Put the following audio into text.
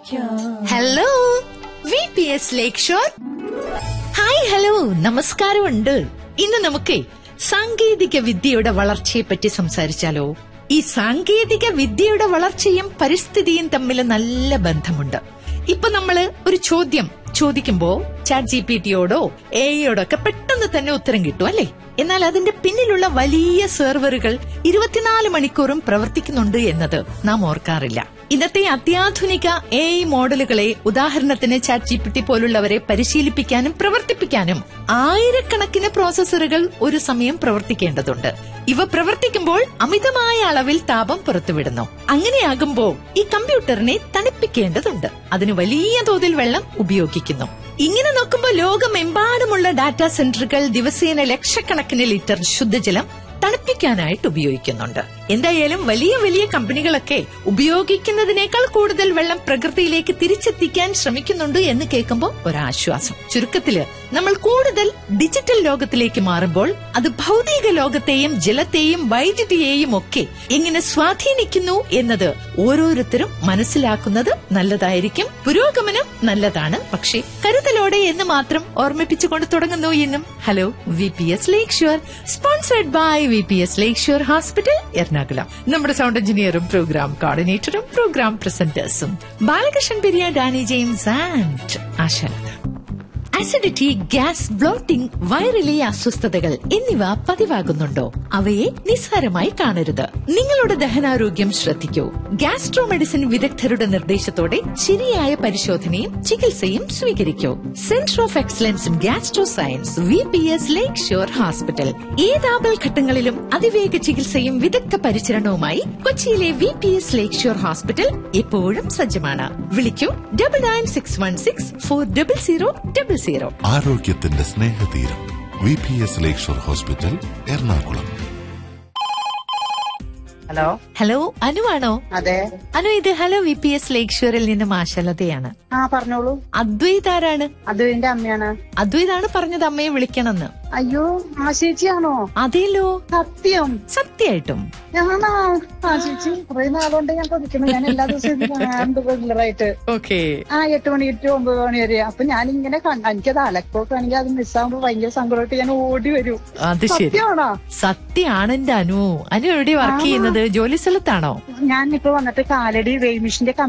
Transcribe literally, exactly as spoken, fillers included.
Hello V P S ലേക്ക് shore. Hi hello നമസ്കാരമുണ്ട്. ഇന്ന് നമുക്ക് സാങ്കേതിക വിദ്യയുടെ വളർച്ചയെ പറ്റി സംസാരിച്ചാലോ? ഈ സാങ്കേതിക വിദ്യയുടെ വളർച്ചയും പരിസ്ഥിതിയും തമ്മിൽ നല്ല ബന്ധമുണ്ട്. ഇപ്പൊ നമ്മള് ഒരു ചോദ്യം ചോദിക്കുമ്പോ ചാറ്റ് ജി പി ടിയോടോ എയോടൊക്കെ പെട്ടെന്ന് തന്നെ ഉത്തരം കിട്ടും, അല്ലേ? എന്നാൽ അതിന്റെ പിന്നിലുള്ള വലിയ സെർവറുകൾ ഇരുപത്തിനാല് മണിക്കൂറും പ്രവർത്തിക്കുന്നുണ്ട് എന്നത് നാം ഓർക്കാറില്ല. ഇന്നത്തെ അത്യാധുനിക എ ഐ മോഡലുകളെ, ഉദാഹരണത്തിന് ചാറ്റ് ജി പി ടി പോലുള്ളവരെ പരിശീലിപ്പിക്കാനും പ്രവർത്തിപ്പിക്കാനും ആയിരക്കണക്കിന് പ്രോസസറുകൾ ഒരു സമയം പ്രവർത്തിക്കേണ്ടതുണ്ട്. ഇവ പ്രവർത്തിക്കുമ്പോൾ അമിതമായ അളവിൽ താപം പുറത്തുവിടുന്നു. അങ്ങനെയാകുമ്പോൾ ഈ കമ്പ്യൂട്ടറിനെ തണുപ്പിക്കേണ്ടതുണ്ട്. അതിന് വലിയ തോതിൽ വെള്ളം ഉപയോഗിക്കുന്നു. ഇങ്ങനെ നോക്കുമ്പോൾ ലോകമെമ്പാടുമുള്ള ഡാറ്റാ സെന്ററുകൾ ദിവസേന ലക്ഷക്കണക്കിന് ലിറ്റർ ശുദ്ധജലം തണുപ്പിക്കാനായിട്ട് ഉപയോഗിക്കുന്നുണ്ട്. എന്തായാലും വലിയ വലിയ കമ്പനികളൊക്കെ ഉപയോഗിക്കുന്നതിനേക്കാൾ കൂടുതൽ വെള്ളം പ്രകൃതിയിലേക്ക് തിരിച്ചെത്തിക്കാൻ ശ്രമിക്കുന്നുണ്ട് എന്ന് കേൾക്കുമ്പോൾ ഒരാശ്വാസം. ചുരുക്കത്തില് നമ്മൾ കൂടുതൽ ഡിജിറ്റൽ ലോകത്തിലേക്ക് മാറുമ്പോൾ അത് ഭൗതിക ലോകത്തെയും ജലത്തെയും വൈദ്യുതിയെയും ഒക്കെ എങ്ങനെ സ്വാധീനിക്കുന്നു എന്നത് ഓരോരുത്തരും മനസ്സിലാക്കുന്നത് നല്ലതായിരിക്കും. പുരോഗമനം നല്ലതാണ്, പക്ഷേ കരുതലോടെ എന്ന് മാത്രം ഓർമ്മിപ്പിച്ചുകൊണ്ട് തുടങ്ങുന്നു എന്നും. Hello V P S lake shore, sponsored by V P S lake shore hospital, Ernakulam. നമ്മുടെ sound എഞ്ചിനീയറും programme കോർഡിനേറ്ററും programme പ്രസന്റേഴ്സും Balakrishnan Periya, Dani James and Ashalatha. Acidity, gas, blotting, വയറിലെ അസ്വസ്ഥതകൾ എന്നിവ പതിവാകുന്നുണ്ടോ? അവയെ നിസ്സാരമായി കാണരുത്. നിങ്ങളുടെ ദഹനാരോഗ്യം ശ്രദ്ധിക്കൂ. ഗ്യാസ്ട്രോ മെഡിസിൻ വിദഗ്ധരുടെ നിർദ്ദേശത്തോടെ ശരിയായ പരിശോധനയും ചികിത്സയും സ്വീകരിക്കൂ. Centre of excellence in gastro science, V P S lake shore hospital. ഏത് ആപൽഘട്ടങ്ങളിലും അതിവേഗ ചികിത്സയും വിദഗ്ധ പരിചരണവുമായി കൊച്ചിയിലെ വി പി എസ് ലേക്ക് ഷോർ ഹോസ്പിറ്റൽ എപ്പോഴും സജ്ജമാണ്. വിളിക്കൂ double nine six one six four double zero double zero. ആരോഗ്യത്തിന്റെ സ്നേഹതീരം വി പി എസ് ലേക്ക് shore hospital, Ernakulam. Hello hello അനുവാണോ? അതെ. അനു, ഇത് ഹലോ വി പി എസ് ലേക്ക് ഷോറിൽ നിന്നും ആശാലതയാണ്. ആ പറഞ്ഞോളൂ. അദ്വൈത് ആരാണ്? അതുവിന്റെ അമ്മയാണ്. അദ്വൈതാണ് പറഞ്ഞത് അമ്മയെ വിളിക്കണമെന്ന്. അയ്യോ, ആ ചേച്ചിയാണോ? അതേലോ. സത്യം? സത്യായിട്ടും ഞാനാ ആ ചേച്ചി? കുറെ നാളുകൊണ്ട് ഞാൻ പഠിക്കണം. ഞാൻ എല്ലാ ദിവസവും റെഗുലറായിട്ട് ഓക്കെ ആ എട്ട് മണി ടു ഒമ്പത് മണി വരെ. അപ്പൊ ഞാൻ ഇങ്ങനെ എനിക്കത് അലക്കൊക്കെ ആണെങ്കിൽ അത് മിസ്സാകുമ്പോ ഭയങ്കര സങ്കടമായിട്ട് ഞാൻ ഓടി വരും. അത് ശരി. സത്യമാണോ? സത്യാണ് എന്റെ അനു. അനു എവിടെ വർക്ക് ചെയ്യുന്നത്? ജോലി സ്ഥലത്താണോ? ഞാൻ ഇപ്പൊ വന്നിട്ട് കാലടി വെയിൽ മിഷന്റെ